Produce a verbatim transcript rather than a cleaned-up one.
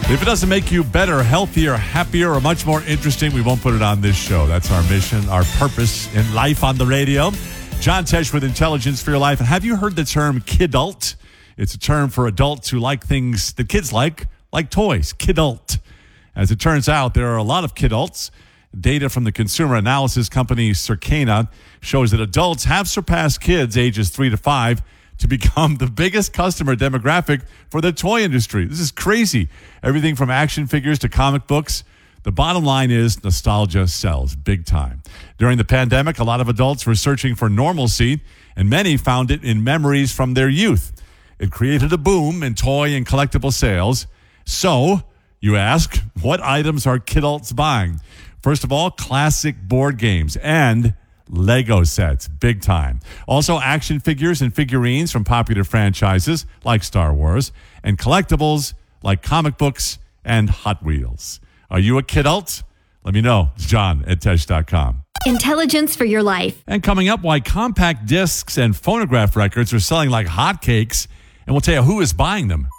If it doesn't make you better, healthier, happier, or much more interesting, we won't put it on this show. That's our mission, our purpose in life on the radio. John Tesh with Intelligence for Your Life. And have you heard the term kidult? It's a term for adults who like things that kids like, like toys. Kidult. As it turns out, there are a lot of kidults. Data from the consumer analysis company Circana shows that adults have surpassed kids ages three to five to become the biggest customer demographic for the toy industry. This is crazy. Everything from action figures to comic books. The bottom line is nostalgia sells big time. During the pandemic, a lot of adults were searching for normalcy, and many found it in memories from their youth. It created a boom in toy and collectible sales. So, you ask, what items are kidults buying? First of all, classic board games and Lego sets, big time. Also, action figures and figurines from popular franchises like Star Wars, and collectibles like comic books and Hot Wheels. Are you a kidult? Let me know. It's John at Tesh dot com. Intelligence for Your Life. And coming up, why compact discs and phonograph records are selling like hotcakes, and we'll tell you who is buying them.